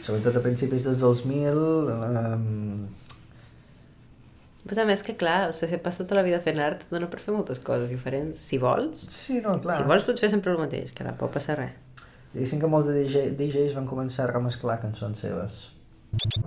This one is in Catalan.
sobretot a principis dels 2000... Però a més que clar, o sigui, si passa tota la vida fent art, et dona per fer moltes coses diferents, si vols. Sí, no, clar. Si vols pots fer sempre el mateix, que tampoc passa res. Diguéssim que molts de DJs van començar a remesclar cançons seves.